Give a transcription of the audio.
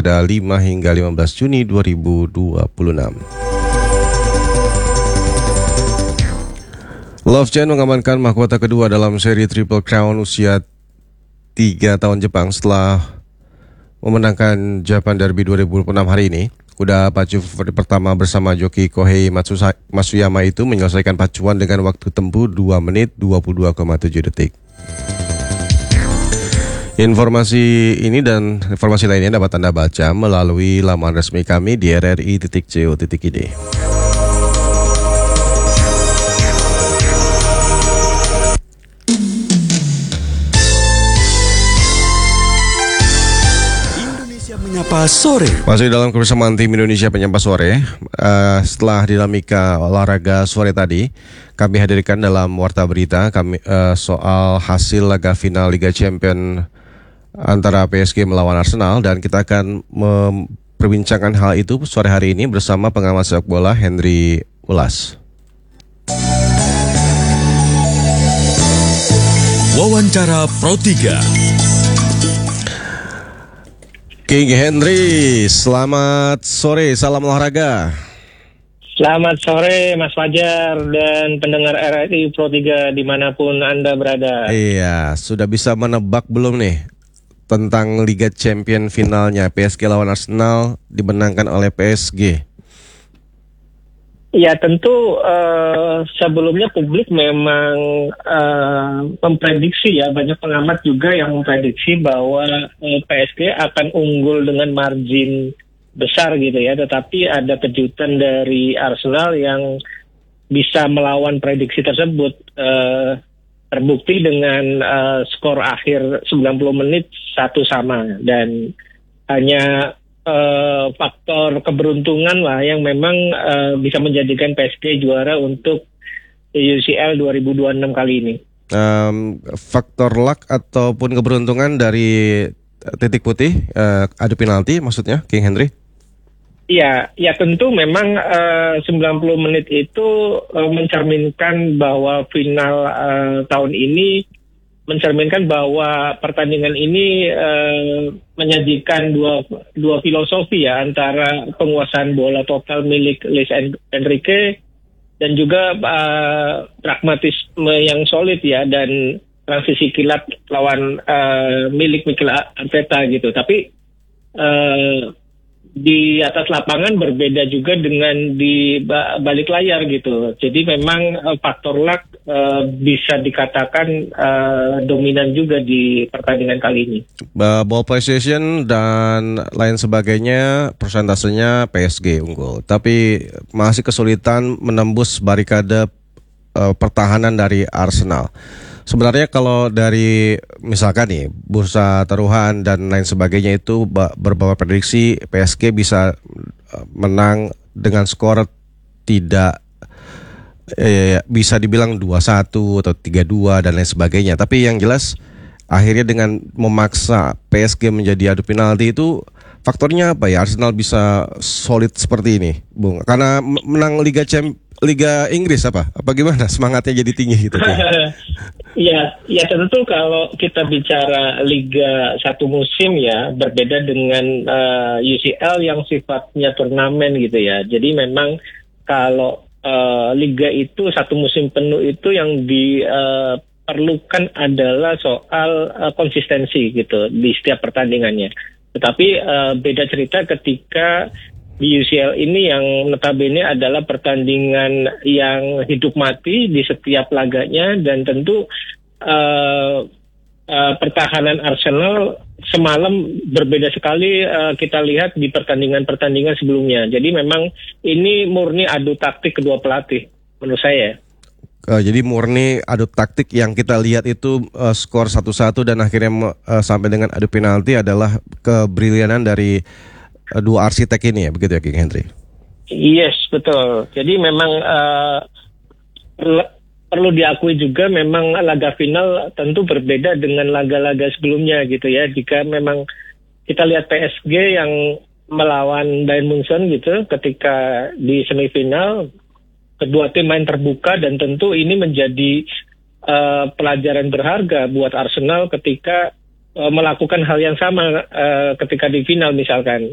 pada 5 hingga 15 Juni 2026. Love Chen mengamankan mahkota kedua dalam seri Triple Crown usia 3 tahun Jepang setelah memenangkan Japan Derby 2026 hari ini. Kuda pacu pertama bersama joki Kohei Matsuyama itu menyelesaikan pacuan dengan waktu tempuh 2 menit 22,7 detik. Informasi ini dan informasi lainnya dapat Anda baca melalui laman resmi kami di rri.co.id. Menyapa sore. Masih dalam kebersamaan tim Indonesia Penyapa Sore. Setelah dinamika olahraga sore tadi, kami hadirkan dalam Warta Berita soal hasil laga final Liga Champions antara PSG melawan Arsenal, dan kita akan memperbincangkan hal itu sore hari ini bersama pengamat sepak bola Henry Ulas. Wawancara Pro 3. King Henry, selamat sore, salam olahraga. Selamat sore Mas Fajar dan pendengar RRI Pro 3 dimanapun Anda berada. Iya, sudah bisa menebak belum nih tentang Liga Champion finalnya PSG lawan Arsenal dimenangkan oleh PSG? Ya tentu sebelumnya publik memang memprediksi, ya banyak pengamat juga yang memprediksi bahwa PSG akan unggul dengan margin besar gitu ya, tetapi ada kejutan dari Arsenal yang bisa melawan prediksi tersebut, terbukti dengan skor akhir 90 menit 1-1, dan hanya faktor keberuntungan lah yang memang bisa menjadikan PSG juara untuk UCL 2026 kali ini. Faktor luck ataupun keberuntungan dari titik putih, adu penalti maksudnya, King Henry? Iya, ya tentu memang 90 menit itu mencerminkan bahwa final tahun ini mencerminkan bahwa pertandingan ini menyajikan dua filosofi ya, antara penguasaan bola total milik Luis Enrique dan juga pragmatisme yang solid ya, dan transisi kilat lawan milik Mikel Arteta gitu. Tapi di atas lapangan berbeda juga dengan di balik layar gitu. Jadi memang faktor luck bisa dikatakan dominan juga di pertandingan kali ini. Ball possession dan lain sebagainya persentasenya PSG unggul, tapi masih kesulitan menembus barikade pertahanan dari Arsenal. Sebenarnya kalau dari misalkan nih bursa taruhan dan lain sebagainya itu beberapa prediksi PSG bisa menang dengan skor tidak bisa dibilang 2-1 atau 3-2 dan lain sebagainya. Tapi yang jelas akhirnya dengan memaksa PSG menjadi adu penalti itu faktornya apa ya Arsenal bisa solid seperti ini, Bung? Karena menang Liga Inggris apa gimana semangatnya jadi tinggi gitu? Ya tentu kalau kita bicara Liga satu musim ya berbeda dengan UCL yang sifatnya turnamen gitu ya. Jadi memang kalau Liga itu satu musim penuh itu yang diperlukan adalah soal konsistensi gitu di setiap pertandingannya. Tetapi beda cerita ketika di UCL ini yang notabene adalah pertandingan yang hidup mati di setiap laganya, dan tentu pertahanan Arsenal semalam berbeda sekali kita lihat di pertandingan-pertandingan sebelumnya. Jadi memang ini murni adu taktik kedua pelatih menurut saya. Jadi murni adu taktik yang kita lihat itu skor 1-1 dan akhirnya sampai dengan adu penalti adalah kebrilianan dari dua arsitek ini ya, begitu ya King Henry? Yes, betul. Jadi memang perlu diakui juga memang laga final tentu berbeda dengan laga-laga sebelumnya gitu ya. Jika memang kita lihat PSG yang melawan Bayern Munchen gitu ketika di semifinal, kedua tim main terbuka, dan tentu ini menjadi pelajaran berharga buat Arsenal ketika melakukan hal yang sama ketika di final misalkan.